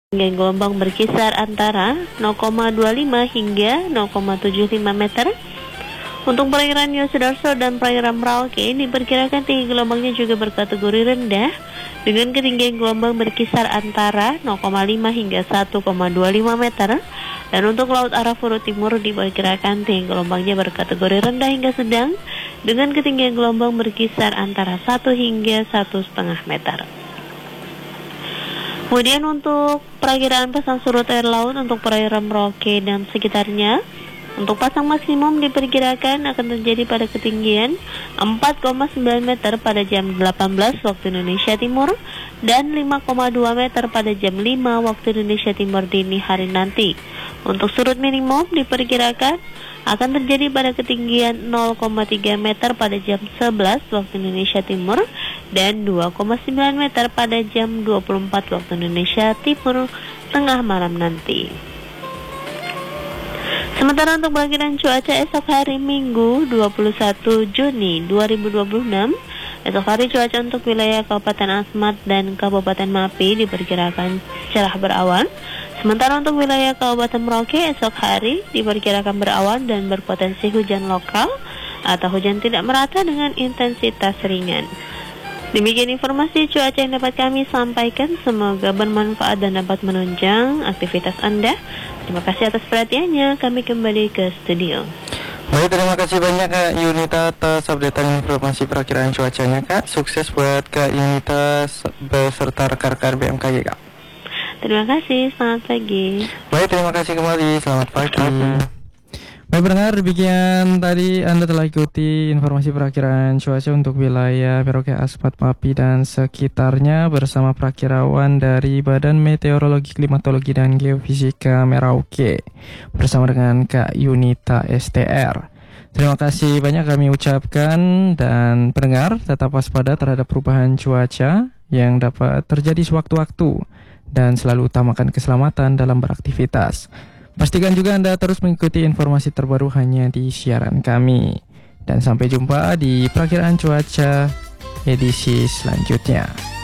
Ketinggian gelombang berkisar antara 0,25 hingga 0,75 meter. Untuk perairan Yosudarso dan perairan Merauke diperkirakan tinggi gelombangnya juga berkategori rendah dengan ketinggian gelombang berkisar antara 0,5 hingga 1,25 meter. Dan untuk Laut Arafura Timur diperkirakan tinggi gelombangnya berkategori rendah hingga sedang dengan ketinggian gelombang berkisar antara 1 hingga 1,5 meter. Kemudian untuk perakiraan pasang surut air laut untuk perairan Merauke dan sekitarnya, untuk pasang maksimum diperkirakan akan terjadi pada ketinggian 4,9 meter pada jam 18 waktu Indonesia Timur dan 5,2 meter pada jam 5 waktu Indonesia Timur dini hari nanti. Untuk surut minimum diperkirakan akan terjadi pada ketinggian 0,3 meter pada jam 11 waktu Indonesia Timur dan 2,9 meter pada jam 24 waktu Indonesia Timur tengah malam nanti. Sementara untuk perakiraan cuaca esok hari Minggu 21 Juni 2026, esok hari cuaca untuk wilayah Kabupaten Asmat dan Kabupaten Mapi diperkirakan cerah berawan. Sementara untuk wilayah Kabupaten Merauke esok hari diperkirakan berawan dan berpotensi hujan lokal atau hujan tidak merata dengan intensitas ringan. Demikian informasi cuaca yang dapat kami sampaikan, semoga bermanfaat dan dapat menunjang aktivitas Anda. Terima kasih atas perhatiannya, kami kembali ke studio. Baik, terima kasih banyak Kak Yunita atas updatean informasi perakiraan cuacanya Kak. Sukses buat Kak Yunita beserta rekan-rekan BMKG Kak. Terima kasih, selamat pagi. Baik, terima kasih kembali, selamat pagi. Baik pendengar, demikian tadi Anda telah ikuti informasi perakiraan cuaca untuk wilayah Merauke, Asmat, Mapi dan sekitarnya bersama perakirawan dari Badan Meteorologi, Klimatologi dan Geofisika Merauke bersama dengan Kak Yunita STR. Terima kasih banyak kami ucapkan, dan pendengar tetap waspada terhadap perubahan cuaca yang dapat terjadi sewaktu-waktu dan selalu utamakan keselamatan dalam beraktivitas. Pastikan juga Anda terus mengikuti informasi terbaru hanya di siaran kami. Dan sampai jumpa di perakiraan cuaca edisi selanjutnya.